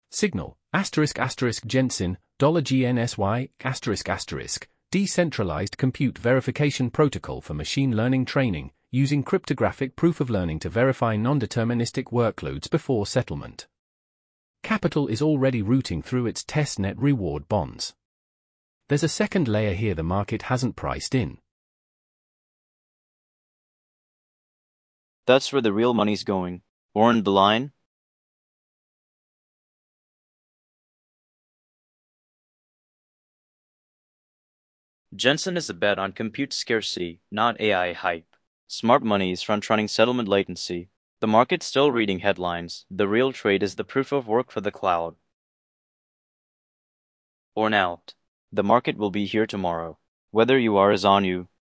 Signal, Jensen, $GNSY, Decentralized Compute Verification Protocol for Machine Learning Training, using cryptographic proof of learning to verify non-deterministic workloads before settlement. Capital is already routing through its testnet reward bonds. There's a second layer here the market hasn't priced in. That's where the real money's going. Warren the line? Jensen is a bet on compute scarcity, not AI hype. Smart money is front-running settlement latency. The market's still reading headlines. The real trade is the proof of work for the cloud. Or out. The market will be here tomorrow. Whether you are is on you.